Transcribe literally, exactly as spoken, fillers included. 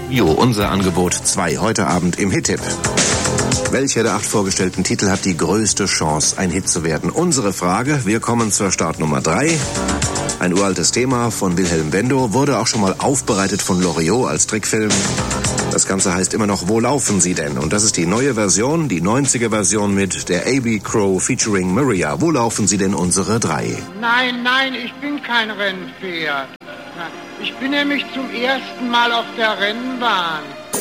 Jo, unser Angebot zwei heute Abend im Hit-Tipp. Welcher der acht vorgestellten Titel hat die größte Chance, ein Hit zu werden? Unsere Frage, wir kommen zur Startnummer drei. Ein uraltes Thema von Wilhelm Bendo, wurde auch schon mal aufbereitet von Loriot als Trickfilm. Das Ganze heißt immer noch Wo laufen Sie denn? Und das ist die neue Version, die neunziger Version mit der A B Crow featuring Maria. Wo laufen Sie denn unsere drei? Nein, nein, ich bin kein Rennpferd. Ich bin nämlich zum ersten Mal auf der Rennbahn.